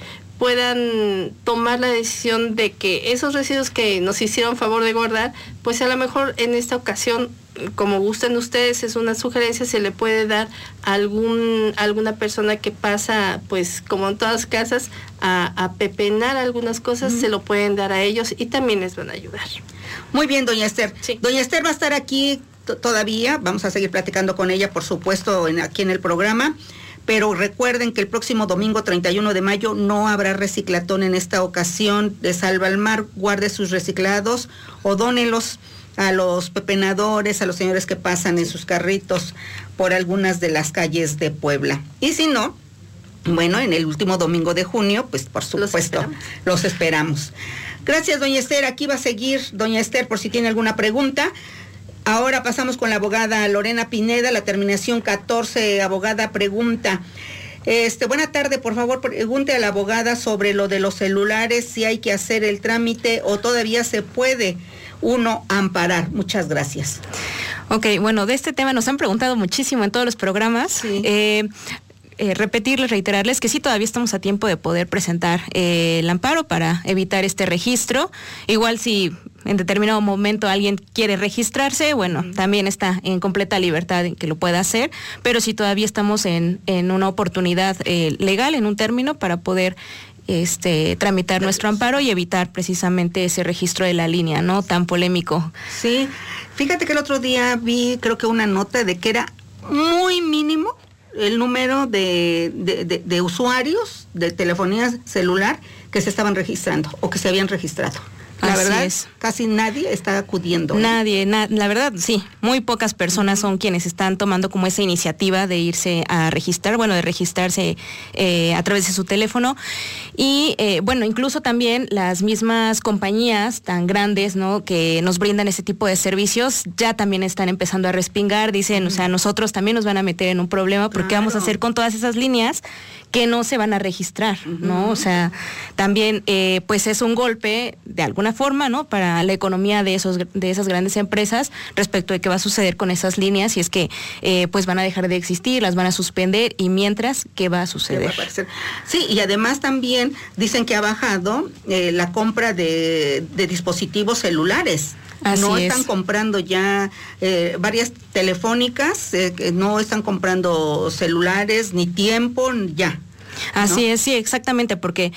puedan tomar la decisión de que esos residuos que nos hicieron favor de guardar, pues a lo mejor en esta ocasión, como gusten ustedes, es una sugerencia, se le puede dar a algún, alguna persona que pasa, pues como en todas casas, a, a pepenar algunas cosas, mm. se lo pueden dar a ellos y también les van a ayudar. Muy bien, doña Esther. Sí. Doña Esther va a estar aquí t- todavía, vamos a seguir platicando con ella, por supuesto, en, aquí en el programa. Pero recuerden que el próximo domingo treinta y uno de mayo no habrá reciclatón en esta ocasión de Salva al Mar. Guarde sus reciclados o dónelos a los pepenadores, a los señores que pasan en sus carritos por algunas de las calles de Puebla. Y si no, bueno, en el último domingo de junio, pues por supuesto, los esperamos. Los esperamos. Gracias, doña Esther. Aquí va a seguir doña Esther por si tiene alguna pregunta. Ahora pasamos con la abogada Lorena Pineda, la terminación catorce, abogada pregunta. Este, buena tarde, por favor, pregunte a la abogada sobre lo de los celulares, si hay que hacer el trámite o todavía se puede uno amparar. Muchas gracias. Ok, bueno, de este tema nos han preguntado muchísimo en todos los programas. Sí. Eh, Eh, repetirles, reiterarles que sí todavía estamos a tiempo de poder presentar eh, el amparo para evitar este registro. Igual si en determinado momento alguien quiere registrarse, bueno, uh-huh. también está en completa libertad en que lo pueda hacer, pero sí todavía estamos en, en una oportunidad eh, legal, en un término para poder este tramitar nuestro amparo y evitar precisamente ese registro de la línea, ¿no? Tan polémico. Sí, fíjate que el otro día vi, creo que una nota de que era muy mínimo el número de, de, de, de usuarios de telefonía celular que se estaban registrando o que se habían registrado. La Así verdad, es. casi nadie está acudiendo. Nadie, na, la verdad, sí, muy pocas personas son quienes están tomando como esa iniciativa de irse a registrar, bueno, de registrarse eh, a través de su teléfono. Y, eh, bueno, incluso también las mismas compañías tan grandes, ¿no?, que nos brindan ese tipo de servicios, ya también están empezando a respingar, dicen, mm. o sea, nosotros también nos van a meter en un problema, porque claro. vamos a hacer con todas esas líneas que no se van a registrar, ¿no? Uh-huh. O sea, también, eh, pues es un golpe, de alguna forma, ¿no?, para la economía de esos de esas grandes empresas respecto de qué va a suceder con esas líneas, si es que, eh, pues van a dejar de existir, las van a suspender, y mientras, ¿qué va a suceder? Va a sí, y además también dicen que ha bajado eh, la compra de, de dispositivos celulares. Así no están es. comprando ya eh, varias telefónicas, eh, no están comprando celulares ni tiempo, ya. Así ¿no? es, sí, exactamente, porque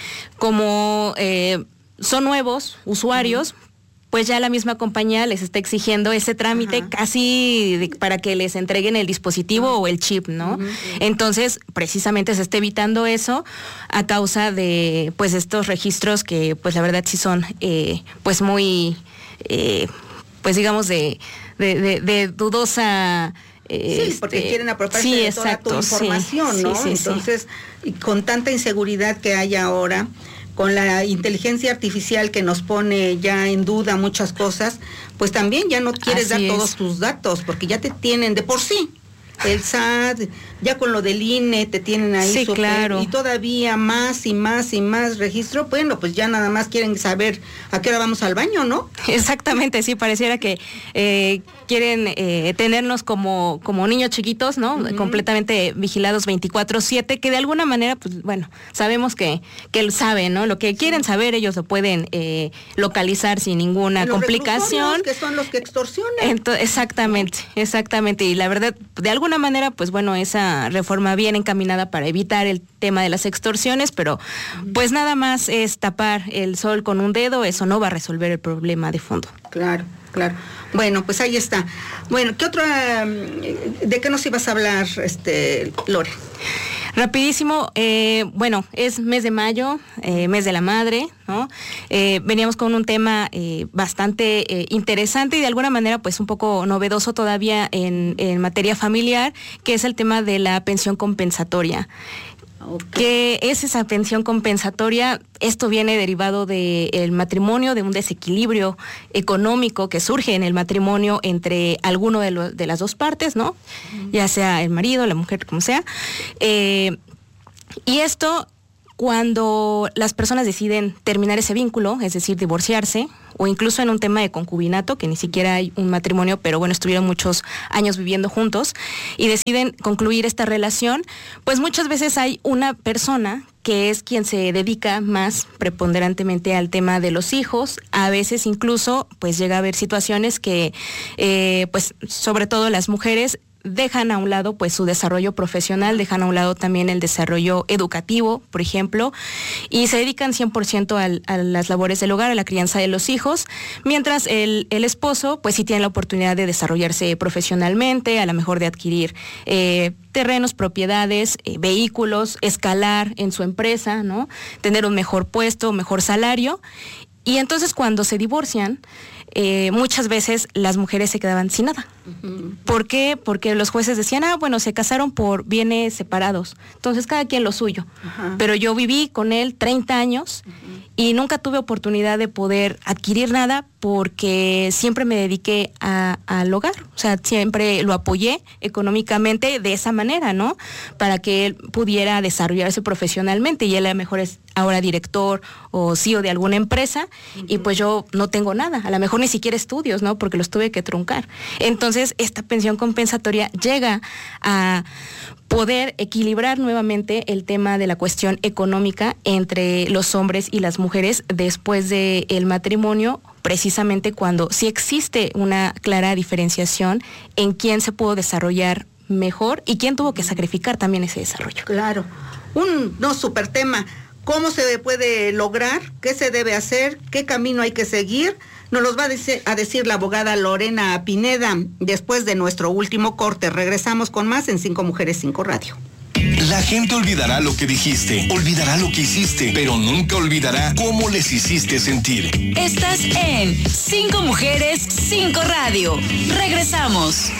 como eh, son nuevos usuarios, uh-huh. pues ya la misma compañía les está exigiendo ese trámite uh-huh. casi de, para que les entreguen el dispositivo uh-huh. o el chip, ¿no? Uh-huh. Entonces, precisamente se está evitando eso a causa de, pues, estos registros que, pues, la verdad sí son, eh, pues, muy... Eh, pues digamos de, de, de, de dudosa eh, sí, porque este, quieren apropiarse sí, de toda exacto, tu información, sí, ¿no? Sí, sí, entonces, sí. con tanta inseguridad que hay ahora, con la inteligencia artificial que nos pone ya en duda muchas cosas, pues también ya no quieres Así dar es. todos tus datos, porque ya te tienen de por sí. El S A T, ya con lo del I N E te tienen ahí sí, super, claro. y todavía más y más y más registro, bueno, pues ya nada más quieren saber a qué hora vamos al baño, ¿no? Exactamente, sí, pareciera que eh, quieren eh, tenernos como, como niños chiquitos, ¿no? Uh-huh. Completamente vigilados veinticuatro siete, que de alguna manera, pues bueno, sabemos que, que él sabe, ¿no? Lo que quieren saber ellos lo pueden eh, localizar sin ninguna los complicación. Que son los que extorsionan. Entonces, exactamente, exactamente, y la verdad, de alguna alguna manera, pues bueno, esa reforma viene encaminada para evitar el tema de las extorsiones, pero pues nada más es tapar el sol con un dedo, eso no va a resolver el problema de fondo. Claro, claro. Bueno, pues ahí está. Bueno, ¿qué otra, de qué nos ibas a hablar, este, Lore? Rapidísimo, eh, bueno, es mes de mayo, eh, mes de la madre, ¿no? Eh, veníamos con un tema eh, bastante eh, interesante y de alguna manera pues un poco novedoso todavía en, en materia familiar, que es el tema de la pensión compensatoria. Okay. ¿Qué es esa pensión compensatoria? Esto viene derivado del matrimonio, de un desequilibrio económico que surge en el matrimonio entre alguno de, lo, de las dos partes, ¿no? Uh-huh. Ya sea el marido, la mujer, como sea. Eh, y esto, cuando las personas deciden terminar ese vínculo, es decir, divorciarse, o incluso en un tema de concubinato, que ni siquiera hay un matrimonio, pero bueno, estuvieron muchos años viviendo juntos, y deciden concluir esta relación, pues muchas veces hay una persona que es quien se dedica más preponderantemente al tema de los hijos. A veces incluso pues llega a haber situaciones que eh, pues sobre todo las mujeres dejan a un lado pues su desarrollo profesional, dejan a un lado también el desarrollo educativo, por ejemplo, y se dedican cien por ciento al, a las labores del hogar, a la crianza de los hijos, mientras el, el esposo pues sí tiene la oportunidad de desarrollarse profesionalmente, a lo mejor de adquirir eh, terrenos, propiedades, eh, vehículos, escalar en su empresa, ¿no? Tener un mejor puesto, mejor salario. Y entonces cuando se divorcian, eh, muchas veces las mujeres se quedaban sin nada. Uh-huh. ¿Por qué? Porque los jueces decían, ah, bueno, se casaron por bienes separados, entonces cada quien lo suyo. Uh-huh. Pero yo viví con él treinta años uh-huh. y nunca tuve oportunidad de poder adquirir nada porque siempre me dediqué a, al hogar. O sea, siempre lo apoyé económicamente de esa manera, ¿no? Para que él pudiera desarrollarse profesionalmente, y él a lo mejor es ahora director o C E O de alguna empresa, uh-huh. y pues yo no tengo nada, a lo mejor ni siquiera estudios, ¿no? Porque los tuve que truncar. Entonces, esta pensión compensatoria llega a poder equilibrar nuevamente el tema de la cuestión económica entre los hombres y las mujeres después del matrimonio, precisamente cuando sí existe una clara diferenciación en quién se pudo desarrollar mejor y quién tuvo que sacrificar también ese desarrollo. Claro, un no súper tema. ¿Cómo se puede lograr? ¿Qué se debe hacer? ¿Qué camino hay que seguir? Nos los va a decir, a decir la abogada Lorena Pineda después de nuestro último corte. Regresamos con más en Cinco Mujeres, Cinco Radio. La gente olvidará lo que dijiste, olvidará lo que hiciste, pero nunca olvidará cómo les hiciste sentir. Estás en Cinco Mujeres, Cinco Radio. Regresamos.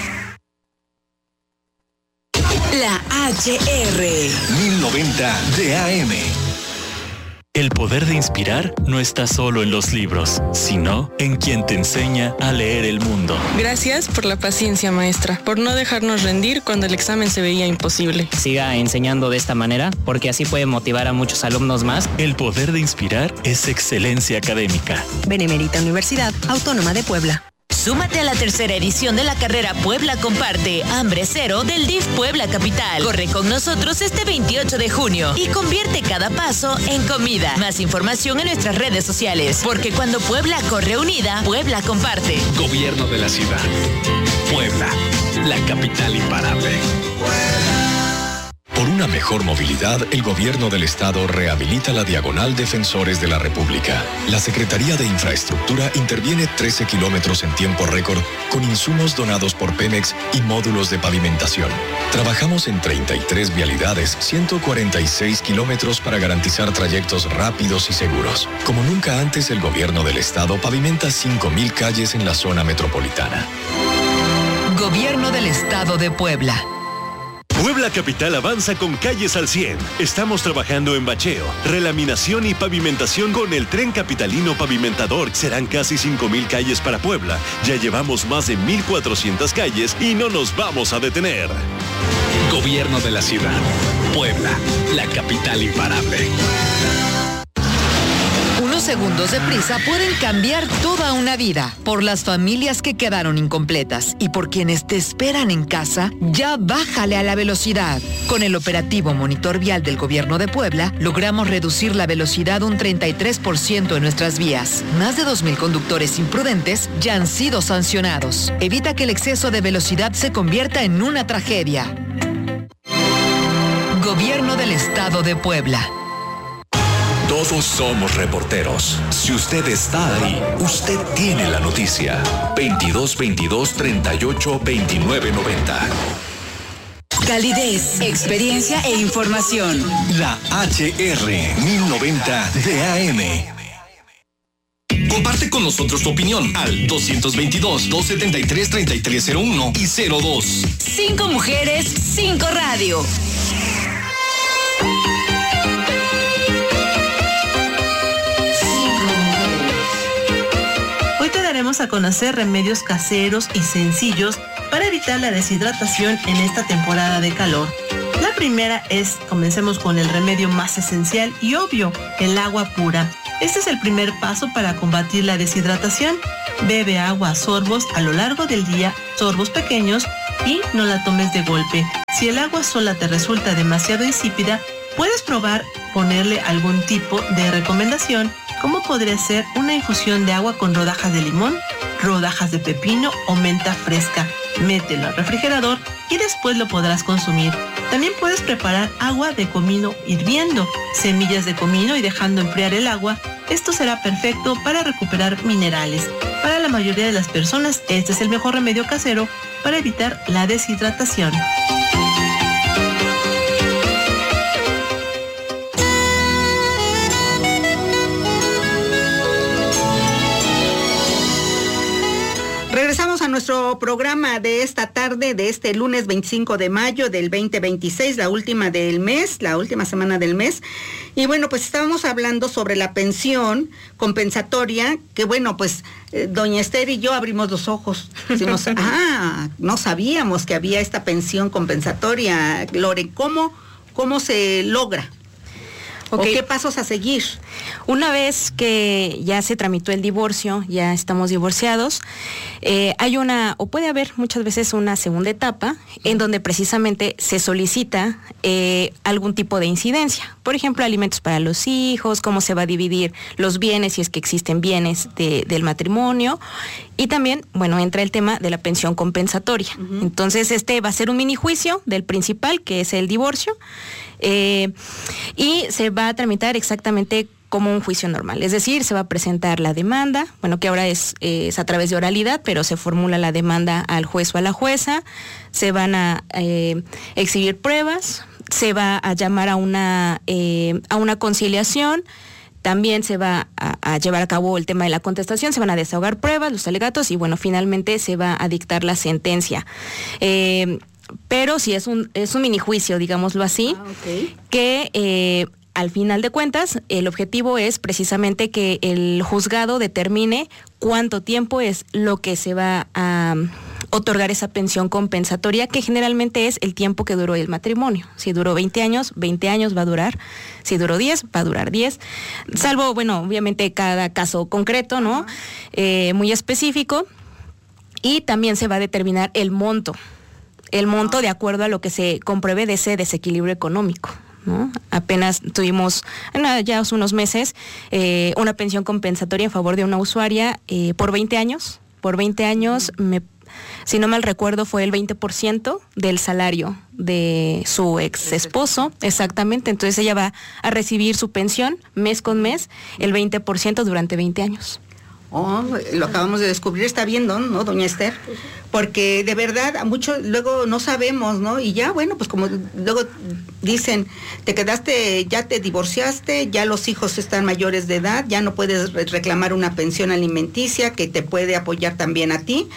La H R mil noventa de A M. El poder de inspirar no está solo en los libros, sino en quien te enseña a leer el mundo. Gracias por la paciencia, maestra, por no dejarnos rendir cuando el examen se veía imposible. Siga enseñando de esta manera, porque así puede motivar a muchos alumnos más. El poder de inspirar es excelencia académica. Benemérita Universidad Autónoma de Puebla. Súmate a la tercera edición de la carrera Puebla Comparte, Hambre Cero del D I F Puebla Capital. Corre con nosotros este veintiocho de junio y convierte cada paso en comida. Más información en nuestras redes sociales, porque cuando Puebla corre unida, Puebla comparte. Gobierno de la ciudad. Puebla, la capital imparable. Por una mejor movilidad, el Gobierno del Estado rehabilita la Diagonal Defensores de la República. La Secretaría de Infraestructura interviene trece kilómetros en tiempo récord con insumos donados por Pemex y módulos de pavimentación. Trabajamos en treinta y tres vialidades, ciento cuarenta y seis kilómetros para garantizar trayectos rápidos y seguros. Como nunca antes, el Gobierno del Estado pavimenta cinco mil calles en la zona metropolitana. Gobierno del Estado de Puebla. Puebla Capital avanza con calles al cien. Estamos trabajando en bacheo, relaminación y pavimentación con el Tren Capitalino Pavimentador. Serán casi cinco mil calles para Puebla. Ya llevamos más de mil cuatrocientas calles y no nos vamos a detener. Gobierno de la ciudad. Puebla, la capital imparable. Unos segundos de prisa pueden cambiar toda una vida. Por las familias que quedaron incompletas y por quienes te esperan en casa, ya bájale a la velocidad. Con el operativo Monitor Vial del Gobierno de Puebla, logramos reducir la velocidad un treinta y tres por ciento en nuestras vías. Más de dos mil conductores imprudentes ya han sido sancionados. Evita que el exceso de velocidad se convierta en una tragedia. Gobierno del Estado de Puebla. Todos somos reporteros. Si usted está ahí, usted tiene la noticia. veintidós veintidós treinta y ocho veintinueve noventa. Calidez, experiencia e información. La H R mil noventa de A M. Comparte con nosotros tu opinión al dos veintidós, doscientos setenta y tres, treinta y tres cero uno y cero dos. Cinco mujeres, cinco radio. Hoy te daremos a conocer remedios caseros y sencillos para evitar la deshidratación en esta temporada de calor. La primera es, comencemos con el remedio más esencial y obvio, el agua pura. Este es el primer paso para combatir la deshidratación. Bebe agua a sorbos a lo largo del día, sorbos pequeños, y no la tomes de golpe. Si el agua sola te resulta demasiado insípida, puedes probar ponerle algún tipo de recomendación, como podría ser una infusión de agua con rodajas de limón, rodajas de pepino o menta fresca. Mételo al refrigerador y después lo podrás consumir. También puedes preparar agua de comino hirviendo, semillas de comino y dejando enfriar el agua. Esto será perfecto para recuperar minerales. Para la mayoría de las personas, este es el mejor remedio casero para evitar la deshidratación. Regresamos a nuestro programa de esta tarde, de este lunes veinticinco de mayo del veinte veintiséis, la última del mes, la última semana del mes. Y bueno, pues estábamos hablando sobre la pensión compensatoria, que bueno, pues eh, doña Esther y yo abrimos los ojos. Decimos, ah, no sabíamos que había esta pensión compensatoria. Lore, ¿cómo, cómo se logra? Okay. ¿O qué pasos a seguir? Una vez que ya se tramitó el divorcio, ya estamos divorciados, eh, hay una, o puede haber muchas veces una segunda etapa, en donde precisamente se solicita eh, algún tipo de incidencia. Por ejemplo, alimentos para los hijos, cómo se va a dividir los bienes, si es que existen bienes de, del matrimonio. Y también, bueno, entra el tema de la pensión compensatoria. Uh-huh. Entonces, este va a ser un mini juicio del principal, que es el divorcio. Eh, y se va a tramitar exactamente como un juicio normal, es decir, se va a presentar la demanda, bueno, que ahora es, eh, es a través de oralidad, pero se formula la demanda al juez o a la jueza, se van a eh, exhibir pruebas, se va a llamar a una, eh, a una conciliación, también se va a, a llevar a cabo el tema de la contestación, se van a desahogar pruebas, los alegatos, y bueno, finalmente se va a dictar la sentencia. Eh, Pero sí es un es un mini juicio, digámoslo así, ah, okay. que eh, al final de cuentas el objetivo es precisamente que el juzgado determine cuánto tiempo es lo que se va a um, otorgar esa pensión compensatoria, que generalmente es el tiempo que duró el matrimonio. Si duró veinte años, veinte años va a durar. Si duró diez, va a durar diez. Salvo, bueno, obviamente cada caso concreto, ¿no? Uh-huh. Eh, muy específico. Y también se va a determinar el monto. El monto de acuerdo a lo que se compruebe de ese desequilibrio económico, ¿no? Apenas tuvimos, ya hace unos meses, eh, una pensión compensatoria en favor de una usuaria eh, por veinte años. Por veinte años, me, si no mal recuerdo, fue el veinte por ciento del salario de su ex esposo, exactamente. Entonces ella va a recibir su pensión mes con mes, el veinte por ciento durante veinte años. Oh, lo acabamos de descubrir, está bien, ¿no, ¿no doña Esther? Porque de verdad, a muchos luego no sabemos, ¿no? Y ya, bueno, pues como luego dicen, te quedaste, ya te divorciaste, ya los hijos están mayores de edad, ya no puedes reclamar una pensión alimenticia que te puede apoyar también a ti.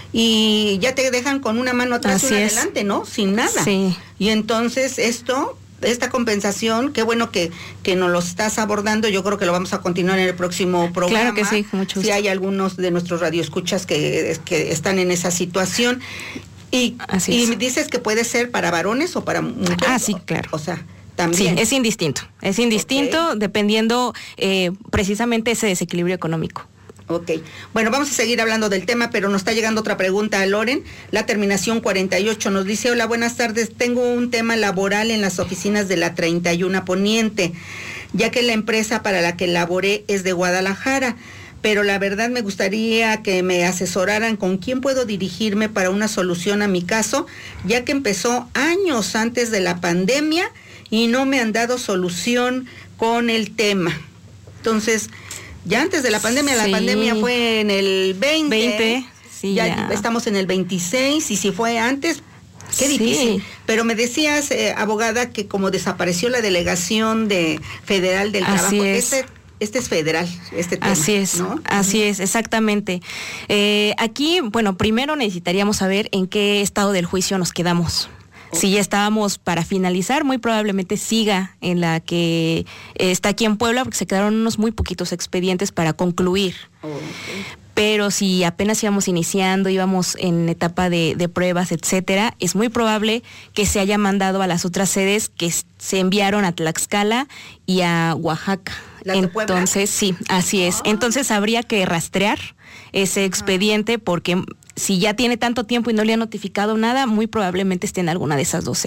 Y ya te dejan con una mano atrás y una adelante, ¿no? Sin nada. Sí. Y entonces esto... esta compensación, qué bueno que, que nos lo estás abordando, yo creo que lo vamos a continuar en el próximo programa. Claro que sí, con mucho gusto. Si hay algunos de nuestros radioescuchas que, que están en esa situación. Y, y dices que puede ser para varones o para mujeres. Ah, sí, claro. O sea, También. Sí, es indistinto. Es indistinto okay. dependiendo eh, precisamente ese desequilibrio económico. Ok, bueno, vamos a seguir hablando del tema, pero nos está llegando otra pregunta a Loren. La terminación cuarenta y ocho nos dice: hola, buenas tardes, tengo un tema laboral en las oficinas de la treinta y uno Poniente, ya que la empresa para la que laboré es de Guadalajara, pero la verdad me gustaría que me asesoraran con quién puedo dirigirme para una solución a mi caso, ya que empezó años antes de la pandemia y no me han dado solución con el tema. Entonces, ya antes de la pandemia, sí. la pandemia fue en el veinte, veinte sí, ya, ya estamos en el veintiséis, y si fue antes, qué difícil. Sí. Pero me decías, eh, abogada, que como desapareció la delegación de federal del Así trabajo, es. este este es federal, este tema, Así es, ¿no? así es, exactamente. Eh, aquí, bueno, primero necesitaríamos saber en qué estado del juicio nos quedamos. Si ya estábamos para finalizar, muy probablemente siga en la que está aquí en Puebla, porque se quedaron unos muy poquitos expedientes para concluir. Okay. Pero si apenas íbamos iniciando, íbamos en etapa de, de pruebas, etcétera, es muy probable que se haya mandado a las otras sedes que se enviaron a Tlaxcala y a Oaxaca. ¿Las de Puebla? Entonces, sí, así es. Entonces habría que rastrear ese expediente, porque si ya tiene tanto tiempo y no le han notificado nada, muy probablemente esté en alguna de esas dos.